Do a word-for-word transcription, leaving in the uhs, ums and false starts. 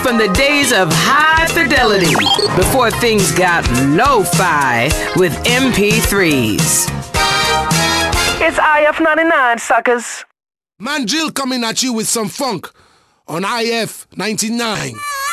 from the days of high fidelity, before things got lo-fi with M P threes. It's I F ninety-nine, suckers. Man Jill coming at you with some funk on I F ninety-nine.